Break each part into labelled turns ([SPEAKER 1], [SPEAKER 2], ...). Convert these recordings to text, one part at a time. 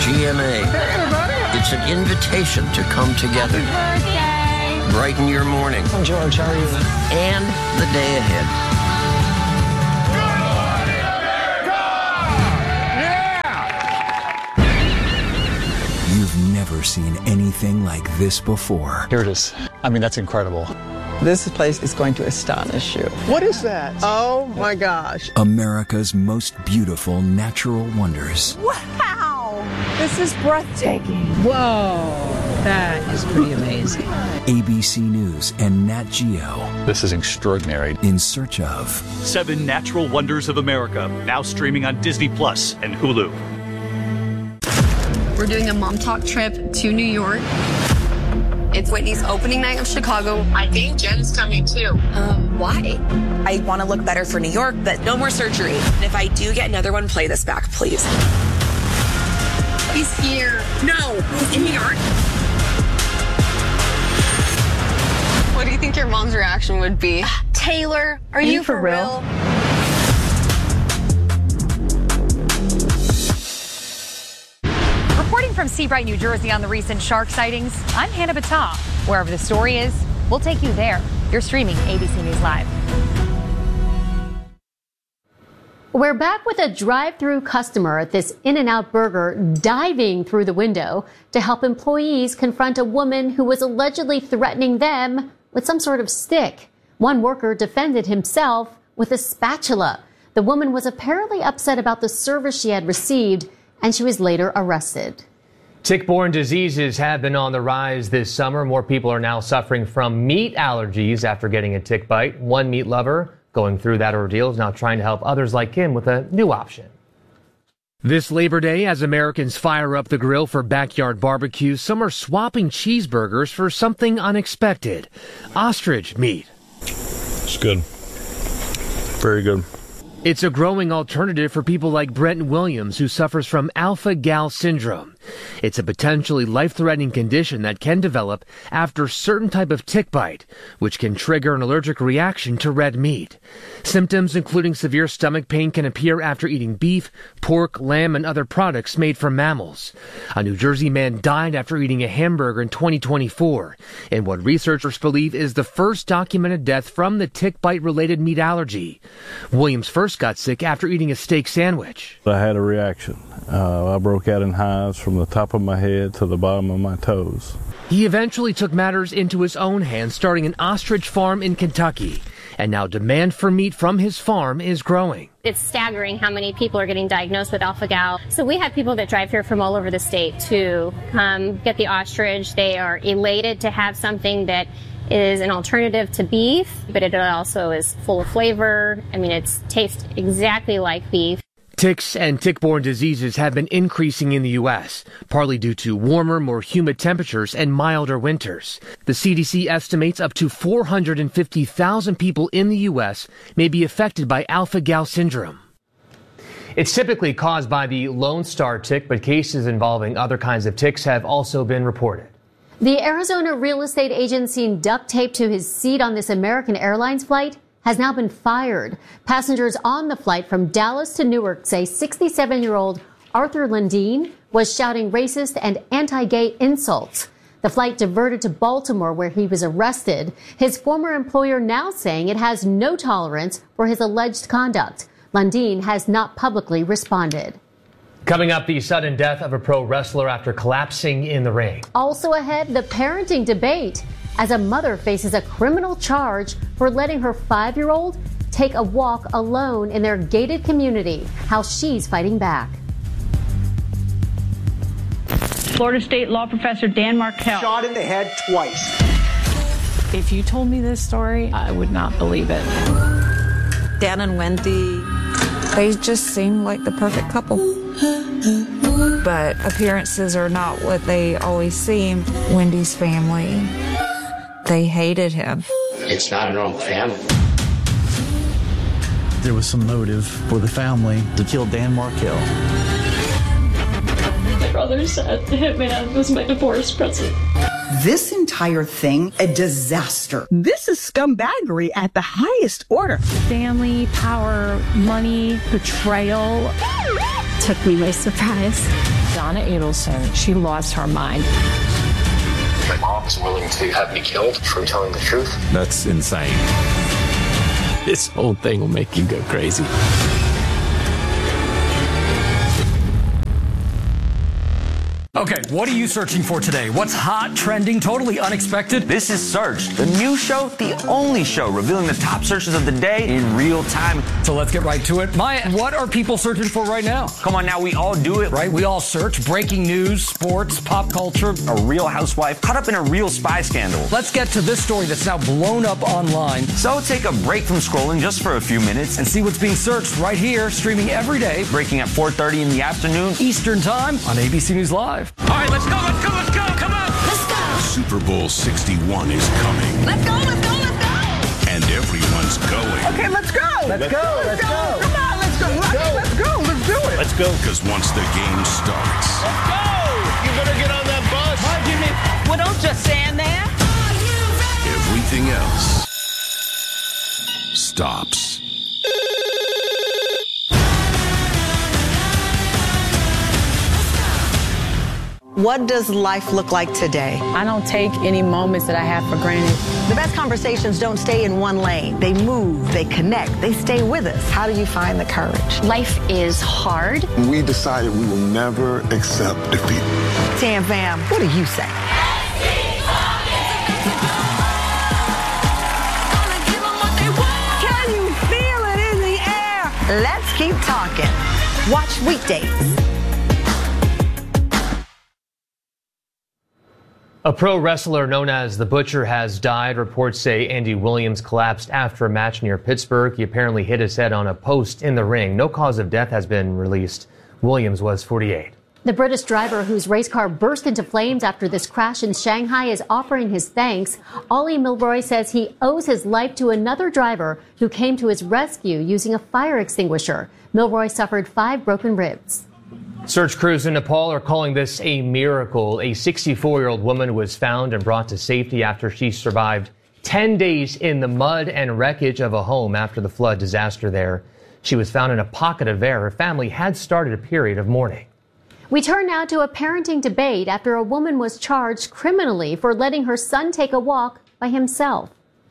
[SPEAKER 1] GMA.
[SPEAKER 2] Hey, everybody.
[SPEAKER 1] It's an invitation to come together.
[SPEAKER 3] Happy birthday.
[SPEAKER 1] Brighten your morning.
[SPEAKER 2] I'm George. How are you?
[SPEAKER 1] And the day ahead.
[SPEAKER 4] You've never seen anything like this before.
[SPEAKER 5] Here it is. I mean, that's incredible.
[SPEAKER 6] This place is going to astonish you.
[SPEAKER 2] What is that?
[SPEAKER 6] Oh my gosh.
[SPEAKER 4] America's most beautiful natural wonders.
[SPEAKER 6] Wow! This is breathtaking.
[SPEAKER 7] Whoa, that is pretty amazing.
[SPEAKER 4] ABC News and Nat Geo.
[SPEAKER 5] This is extraordinary.
[SPEAKER 4] In search of
[SPEAKER 8] 7 Natural Wonders of America, now streaming on Disney Plus and Hulu.
[SPEAKER 9] We're doing a mom talk trip to New York. It's Whitney's opening night of Chicago.
[SPEAKER 10] I think Jen's coming too.
[SPEAKER 9] Why?
[SPEAKER 10] I want to look better for New York, but no more surgery. And if I do get another one, play this back, please.
[SPEAKER 9] He's here.
[SPEAKER 10] No, he's in New York.
[SPEAKER 9] What do you think your mom's reaction would be? Taylor, are you for real?
[SPEAKER 11] Reporting from Seabright, New Jersey on the recent shark sightings, I'm Hannah Battah. Wherever the story is, we'll take you there. You're streaming ABC News Live.
[SPEAKER 12] We're back with a drive-through customer at this In-N-Out Burger diving through the window to help employees confront a woman who was allegedly threatening them with some sort of stick. One worker defended himself with a spatula. The woman was apparently upset about the service she had received, and she was later arrested.
[SPEAKER 13] Tick-borne diseases have been on the rise this summer. More people are now suffering from meat allergies after getting a tick bite. One meat lover going through that ordeal is now trying to help others like him with a new option. This Labor Day, as Americans fire up the grill for backyard barbecues, some are swapping cheeseburgers for something unexpected: ostrich meat.
[SPEAKER 14] It's good. Very good.
[SPEAKER 13] It's a growing alternative for people like Brenton Williams, who suffers from alpha-gal syndrome. It's a potentially life-threatening condition that can develop after a certain type of tick bite, which can trigger an allergic reaction to red meat. Symptoms including severe stomach pain can appear after eating beef, pork, lamb, and other products made from mammals. A New Jersey man died after eating a hamburger in 2024, in what researchers believe is the first documented death from the tick bite-related meat allergy. Williams first got sick after eating a steak sandwich.
[SPEAKER 14] I had a reaction. I broke out in hives from the top of my head to the bottom of my toes.
[SPEAKER 13] He eventually took matters into his own hands, starting an ostrich farm in Kentucky. And now demand for meat from his farm is growing.
[SPEAKER 3] It's staggering how many people are getting diagnosed with alpha-gal. So we have people that drive here from all over the state to come get the ostrich. They are elated to have something that is an alternative to beef, but it also is full of flavor. I mean, it tastes exactly like beef.
[SPEAKER 13] Ticks and tick-borne diseases have been increasing in the U.S., partly due to warmer, more humid temperatures and milder winters. The CDC estimates up to 450,000 people in the U.S. may be affected by alpha-gal syndrome. It's typically caused by the Lone Star tick, but cases involving other kinds of ticks have also been reported.
[SPEAKER 12] The Arizona real estate agent seen duct tape to his seat on this American Airlines flight has now been fired. Passengers on the flight from Dallas to Newark say 67-year-old Arthur Lundeen was shouting racist and anti-gay insults. The flight diverted to Baltimore, where he was arrested. His former employer now saying it has no tolerance for his alleged conduct. Lundeen has not publicly responded.
[SPEAKER 13] Coming up, the sudden death of a pro wrestler after collapsing in the ring.
[SPEAKER 12] Also ahead, the parenting debate as a mother faces a criminal charge for letting her 5-year-old take a walk alone in their gated community. How she's fighting back.
[SPEAKER 15] Florida State law professor Dan Markell.
[SPEAKER 2] Shot in the head twice.
[SPEAKER 7] If you told me this story, I would not believe it.
[SPEAKER 6] Dan and Wendy, they just seem like the perfect couple. But appearances are not what they always seem. Wendy's family, they hated him.
[SPEAKER 16] It's not a normal family.
[SPEAKER 5] There was some motive for the family to kill Dan Markell.
[SPEAKER 17] My brother said the hitman was my divorce present.
[SPEAKER 18] This entire thing, a disaster.
[SPEAKER 19] This is scumbaggery at the highest order.
[SPEAKER 15] Family, power, money, betrayal.
[SPEAKER 20] Took me by surprise.
[SPEAKER 7] Donna Adelson, she lost her mind.
[SPEAKER 16] My mom's willing to have me killed for telling the truth.
[SPEAKER 20] That's insane. This whole thing will make you go crazy.
[SPEAKER 21] Okay, what are you searching for today? What's hot, trending, totally unexpected?
[SPEAKER 22] This is Search, the new show, the only show revealing the top searches of the day in real time.
[SPEAKER 21] So let's get right to it. Maya, what are people searching for right now?
[SPEAKER 22] Come on now, we all do it.
[SPEAKER 21] Right, we all search breaking news, sports, pop culture.
[SPEAKER 22] A real housewife caught up in a real spy scandal.
[SPEAKER 21] Let's get to this story that's now blown up online.
[SPEAKER 22] So take a break from scrolling just for a few minutes
[SPEAKER 21] and see what's being searched right here, streaming every day.
[SPEAKER 22] Breaking at 4:30 in the afternoon.
[SPEAKER 21] Eastern Time on ABC News Live. All right, let's go, come on!
[SPEAKER 23] Let's go! Super Bowl 61 is coming.
[SPEAKER 19] Let's go!
[SPEAKER 23] And everyone's going.
[SPEAKER 19] Okay, let's go!
[SPEAKER 21] Let's go!
[SPEAKER 19] Come on, let's go! Let's go! Let's do it!
[SPEAKER 23] Let's go. Because once the game starts...
[SPEAKER 2] Let's go! You better get on that bus!
[SPEAKER 19] Hi, Jimmy. Well, don't just stand there.
[SPEAKER 23] Everything else... stops.
[SPEAKER 24] What does life look like today?
[SPEAKER 7] I don't take any moments that I have for granted.
[SPEAKER 24] The best conversations don't stay in one lane. They move, they connect, they stay with us. How do you find the courage?
[SPEAKER 3] Life is hard.
[SPEAKER 25] We decided we will never accept defeat.
[SPEAKER 24] Tam Fam, what do you say? Can you feel it in the air? Let's keep talking. Watch weekdays.
[SPEAKER 13] A pro wrestler known as The Butcher has died. Reports say Andy Williams collapsed after a match near Pittsburgh. He apparently hit his head on a post in the ring. No cause of death has been released. Williams was 48.
[SPEAKER 12] The British driver whose race car burst into flames after this crash in Shanghai is offering his thanks. Ollie Milroy says he owes his life to another driver who came to his rescue using a fire extinguisher. Milroy suffered 5 broken ribs.
[SPEAKER 13] Search crews in Nepal are calling this a miracle. A 64-year-old woman was found and brought to safety after she survived 10 days in the mud and wreckage of a home after the flood disaster there. She was found in a pocket of air. Her family had started a period of mourning.
[SPEAKER 12] We turn now to a parenting debate after a woman was charged criminally for letting her son take a walk by himself.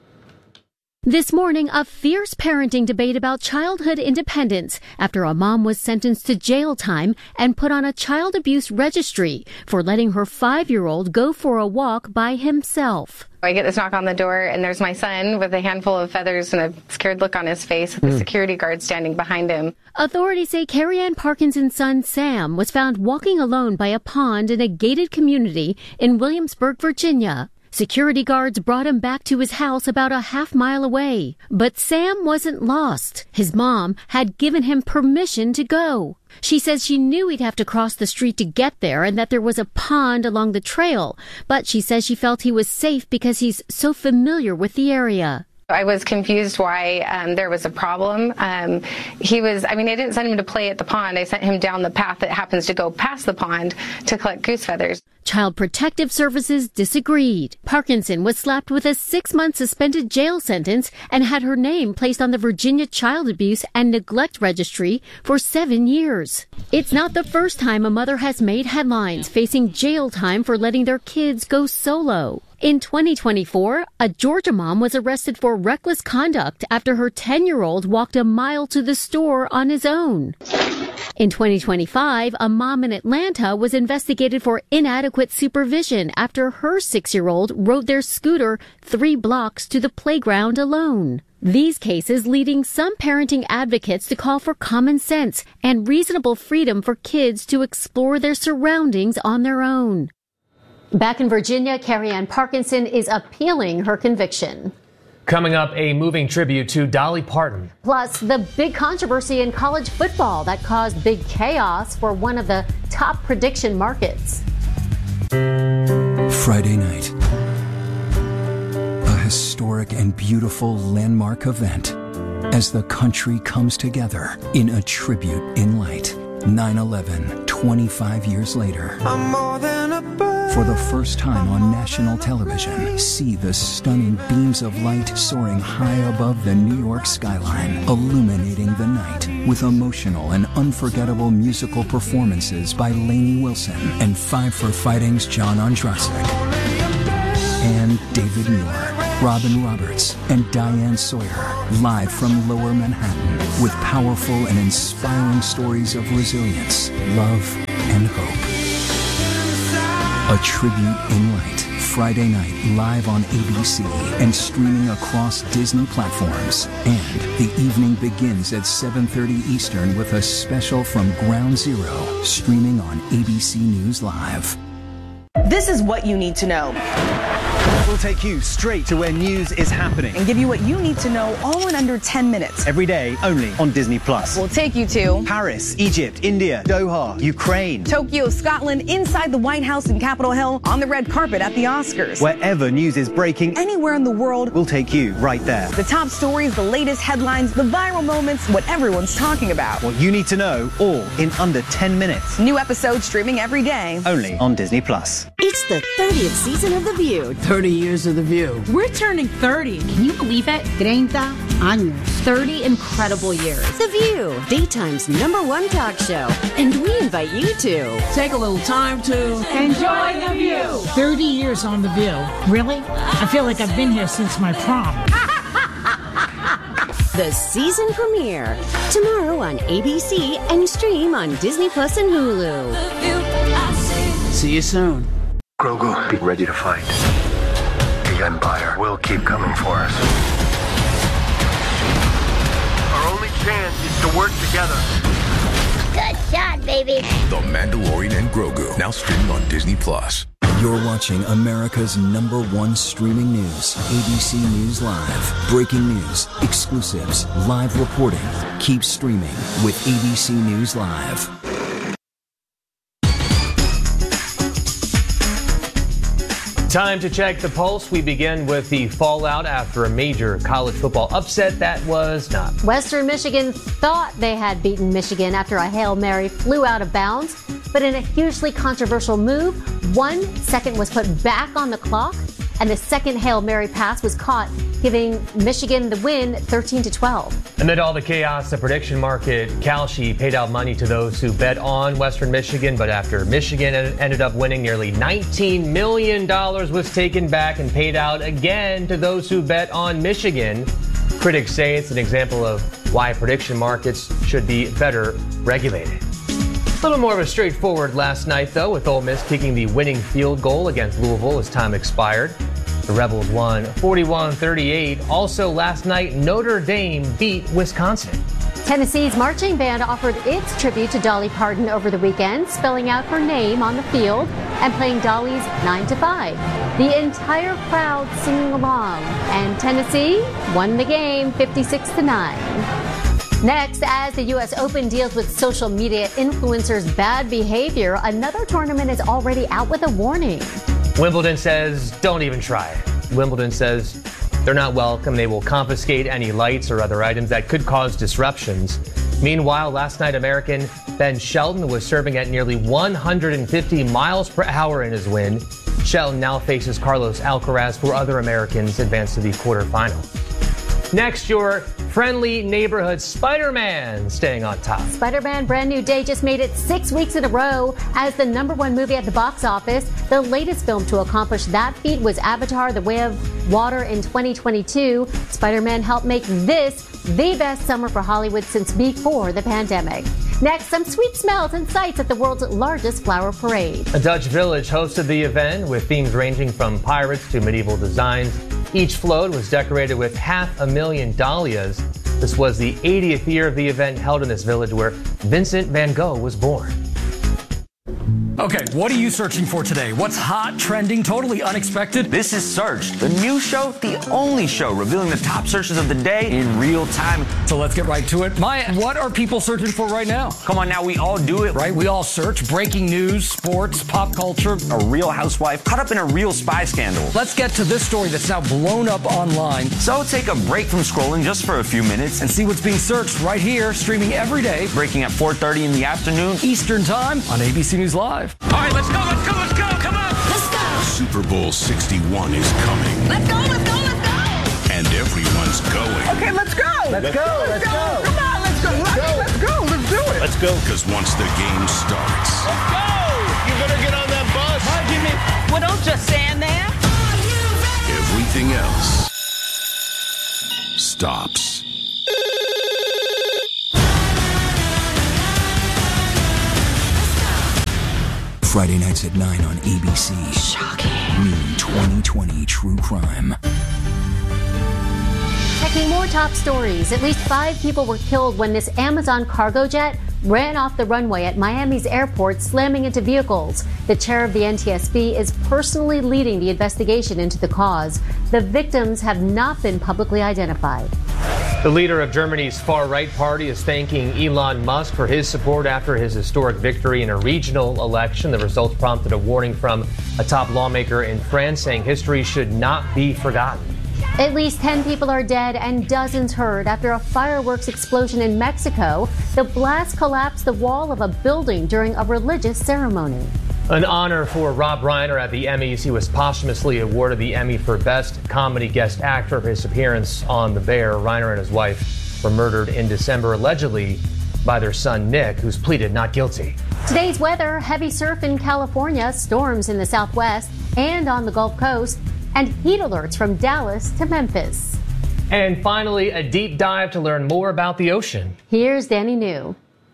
[SPEAKER 26] This morning, a fierce parenting debate about childhood independence after a mom was sentenced to jail time and put on a child abuse registry for letting her 5-year-old go for a walk by himself.
[SPEAKER 9] I get this knock on the door, and there's my son with a handful of feathers and a scared look on his face with the security guard standing behind him.
[SPEAKER 26] Authorities say Carrie Ann Parkinson's son, Sam, was found walking alone by a pond in a gated community in Williamsburg, Virginia. Security guards brought him back to his house about a half-mile away. But Sam wasn't lost. His mom had given him permission to go. She says she knew he'd have to cross the street to get there and that there was a pond along the trail. But she says she felt he was safe because he's so familiar with the area.
[SPEAKER 9] I was confused why there was a problem. I didn't send him to play at the pond. I sent him down the path that happens to go past the pond to collect goose feathers.
[SPEAKER 26] Child Protective Services disagreed. Parkinson was slapped with a 6-month suspended jail sentence and had her name placed on the Virginia Child Abuse and Neglect Registry for 7 years. It's not the first time a mother has made headlines facing jail time for letting their kids go solo. In 2024, a Georgia mom was arrested for reckless conduct after her 10-year-old walked a mile to the store on his own. In 2025, a mom in Atlanta was investigated for inadequate supervision after her 6-year-old rode their scooter 3 blocks to the playground alone. These cases leading some parenting advocates to call for common sense and reasonable freedom for kids to explore their surroundings on their own.
[SPEAKER 12] Back in Virginia, Carrie Ann Parkinson is appealing her conviction.
[SPEAKER 13] Coming up, a moving tribute to Dolly Parton.
[SPEAKER 12] Plus, the big controversy in college football that caused big chaos for one of the top prediction markets.
[SPEAKER 4] Friday night. A historic and beautiful landmark event as the country comes together in a tribute in light. 9/11, 25 years later.
[SPEAKER 27] I'm more than a bird.
[SPEAKER 4] For the first time on national television, see the stunning beams of light soaring high above the New York skyline, illuminating the night with emotional and unforgettable musical performances by Lainey Wilson and Five for Fighting's John Ondrasik. And David Muir, Robin Roberts, and Diane Sawyer, live from Lower Manhattan with powerful and inspiring stories of resilience, love, and hope. A Tribute in Light, Friday night live on ABC and streaming across Disney platforms. And the evening begins at 7:30 Eastern with a special from Ground Zero, streaming on ABC News Live.
[SPEAKER 1] This is what you need to know.
[SPEAKER 6] We'll take you straight to where news is happening
[SPEAKER 1] and give you what you need to know all in under 10 minutes.
[SPEAKER 6] Every day, only on Disney+.
[SPEAKER 1] We'll take you to
[SPEAKER 6] Paris, Egypt, India, Doha, Ukraine,
[SPEAKER 1] Tokyo, Scotland, inside the White House in Capitol Hill, on the red carpet at the Oscars.
[SPEAKER 6] Wherever news is breaking,
[SPEAKER 1] anywhere in the world,
[SPEAKER 6] we'll take you right there.
[SPEAKER 1] The top stories, the latest headlines, the viral moments, what everyone's talking about.
[SPEAKER 6] What you need to know, all in under 10 minutes.
[SPEAKER 1] New episodes streaming every day.
[SPEAKER 6] Only on Disney+.
[SPEAKER 8] It's the 30th season of The View.
[SPEAKER 10] 30 years of The View.
[SPEAKER 11] We're turning 30. Can you believe it?
[SPEAKER 10] 30 años.
[SPEAKER 11] 30 incredible years.
[SPEAKER 8] The View, daytime's #1 talk show. And we invite you to
[SPEAKER 10] take a little time to
[SPEAKER 11] enjoy The View.
[SPEAKER 10] 30 years on The View. Really? I feel like I've been here since my prom.
[SPEAKER 8] The season premiere tomorrow on ABC and stream on Disney Plus and Hulu.
[SPEAKER 10] See you soon.
[SPEAKER 14] Grogu, be ready to fight. The Empire will keep coming for us.
[SPEAKER 2] Our only chance is to work together.
[SPEAKER 27] Good shot, baby.
[SPEAKER 23] The Mandalorian and Grogu, now streaming on Disney Plus.
[SPEAKER 4] You're watching America's #1 streaming news, ABC News Live. Breaking news, exclusives, live reporting. Keep streaming with ABC News Live.
[SPEAKER 13] Time to check the pulse. We begin with the fallout after a major college football upset that was not.
[SPEAKER 12] Western Michigan thought they had beaten Michigan after a Hail Mary flew out of bounds. But in a hugely controversial move, 1 second was put back on the clock, and the second Hail Mary pass was caught, giving Michigan the win 13-12.
[SPEAKER 13] Amid all the chaos, the prediction market, Kalshi, paid out money to those who bet on Western Michigan. But after Michigan ended up winning, nearly $19 million was taken back and paid out again to those who bet on Michigan. Critics say it's an example of why prediction markets should be better regulated. A little more of a straightforward last night, though, with Ole Miss kicking the winning field goal against Louisville as time expired. The Rebels won 41-38. Also last night, Notre Dame beat Wisconsin.
[SPEAKER 12] Tennessee's marching band offered its tribute to Dolly Parton over the weekend, spelling out her name on the field and playing Dolly's 9 to 5. The entire crowd singing along, and Tennessee won the game 56-9. Next, as the U.S. Open deals with social media influencers' bad behavior, another tournament is already out with a warning.
[SPEAKER 13] Wimbledon says, don't even try it. Wimbledon says they're not welcome. They will confiscate any lights or other items that could cause disruptions. Meanwhile, last night, American Ben Shelton was serving at nearly 150 miles per hour in his win. Shelton now faces Carlos Alcaraz, for other Americans advance to the quarterfinal. Next, your friendly neighborhood Spider-Man staying on top.
[SPEAKER 12] Spider-Man Brand New Day just made it 6 weeks in a row as the #1 movie at the box office. The latest film to accomplish that feat was Avatar: The Way of Water in 2022. Spider-Man helped make this the best summer for Hollywood since before the pandemic. Next, some sweet smells and sights at the world's largest flower parade.
[SPEAKER 13] A Dutch village hosted the event with themes ranging from pirates to medieval designs. Each float was decorated with 500,000 dahlias. This was the 80th year of the event held in this village where Vincent van Gogh was born.
[SPEAKER 21] Okay, what are you searching for today? What's hot, trending, totally unexpected?
[SPEAKER 22] This is Search, the new show, the only show revealing the top searches of the day in real time.
[SPEAKER 21] So let's get right to it. Maya, what are people searching for right now?
[SPEAKER 22] Come on now, we all do it.
[SPEAKER 21] Right, we all search. Breaking news, sports, pop culture.
[SPEAKER 22] A real housewife caught up in a real spy scandal.
[SPEAKER 21] Let's get to this story that's now blown up online.
[SPEAKER 22] So take a break from scrolling just for a few minutes
[SPEAKER 21] and see what's being searched right here, streaming every day.
[SPEAKER 22] Breaking at 4:30 in the afternoon.
[SPEAKER 21] Eastern Time on ABC News Live.
[SPEAKER 2] All right, let's go, come on.
[SPEAKER 8] Let's go.
[SPEAKER 23] Super Bowl 61 is coming.
[SPEAKER 27] Let's go, let's go, let's go!
[SPEAKER 23] And everyone's going.
[SPEAKER 24] Okay, let's go.
[SPEAKER 6] Let's go. Let's go.
[SPEAKER 24] Come on, let's go. Let's go. Let's do it.
[SPEAKER 23] Let's go. Because once the game starts,
[SPEAKER 2] Let's go! You better get on that bus.
[SPEAKER 11] Hi, Jimmy. Well, don't just stand there.
[SPEAKER 23] everything else stops.
[SPEAKER 4] Friday nights at 9 on ABC. Shocking. New 2020 True Crime.
[SPEAKER 12] Checking more top stories. At least 5 people were killed when this Amazon cargo jet ran off the runway at Miami's airport, slamming into vehicles. The chair of the NTSB is personally leading the investigation into the cause. The victims have not been publicly identified.
[SPEAKER 13] The leader of Germany's far-right party is thanking Elon Musk for his support after his historic victory in a regional election. The results prompted a warning from a top lawmaker in France, saying history should not be forgotten.
[SPEAKER 12] At least 10 people are dead and dozens hurt after a fireworks explosion in Mexico. The blast collapsed the wall of a building during a religious ceremony.
[SPEAKER 13] An honor for Rob Reiner at the Emmys. He was posthumously awarded the Emmy for Best Comedy Guest Actor for his appearance on The Bear. Reiner and his wife were murdered in December, allegedly by their son Nick, who's pleaded not guilty.
[SPEAKER 12] Today's weather: heavy surf in California, storms in the southwest and on the Gulf Coast, and heat alerts from Dallas to Memphis.
[SPEAKER 13] And finally, a deep dive to learn more about the ocean.
[SPEAKER 12] Here's Danny New.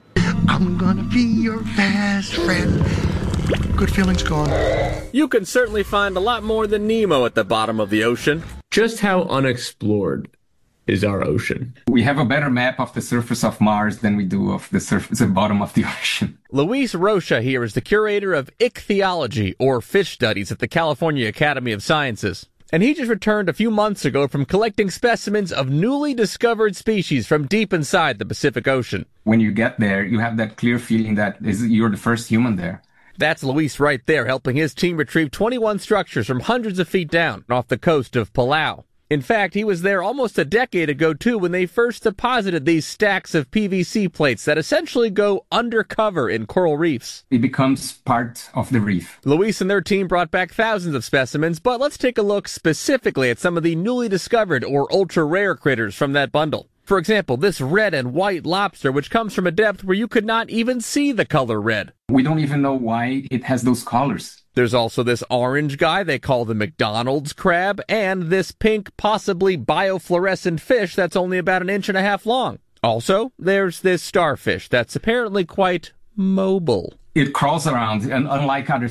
[SPEAKER 25] I'm gonna be your best friend. Good feelings gone.
[SPEAKER 5] You can certainly find a lot more than Nemo at the bottom of the ocean. Just how unexplored is our ocean?
[SPEAKER 15] We have a better map of the surface of Mars than we do of the bottom of the ocean.
[SPEAKER 5] Luis Rocha here is the curator of ichthyology, or fish studies, at the California Academy of Sciences. And he just returned a few months ago from collecting specimens of newly discovered species from deep inside the Pacific Ocean.
[SPEAKER 15] When you get there, you have that clear feeling that you're the first human there.
[SPEAKER 5] That's Luis right there, helping his team retrieve 21 structures from hundreds of feet down off the coast of Palau. In fact, he was there almost a decade ago, too, when they first deposited these stacks of PVC plates that essentially go undercover in coral reefs.
[SPEAKER 15] It becomes part of the reef.
[SPEAKER 5] Luis and their team brought back thousands of specimens, but let's take a look specifically at some of the newly discovered or ultra-rare critters from that bundle. For example, this red and white lobster, which comes from a depth where you could not even see the color red.
[SPEAKER 15] We don't even know why it has those colors.
[SPEAKER 5] There's also this orange guy they call the McDonald's crab, and this pink, possibly biofluorescent fish that's only about 1.5 inches long. Also, there's this starfish that's apparently quite mobile.
[SPEAKER 15] It crawls around, and unlike other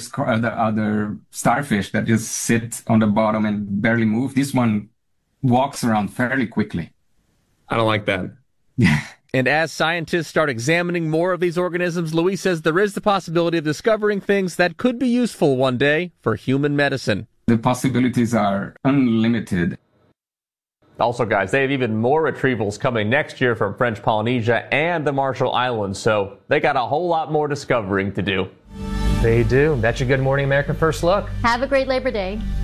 [SPEAKER 15] starfish that just sit on the bottom and barely move, this one walks around fairly quickly.
[SPEAKER 5] I don't like that. And as scientists start examining more of these organisms, Luis says there is the possibility of discovering things that could be useful one day for human medicine.
[SPEAKER 15] The possibilities are unlimited.
[SPEAKER 5] Also, guys, they have even more retrievals coming next year from French Polynesia and the Marshall Islands, so they got a whole lot more discovering to do.
[SPEAKER 13] They do. That's your Good Morning America First Look.
[SPEAKER 12] Have a great Labor Day.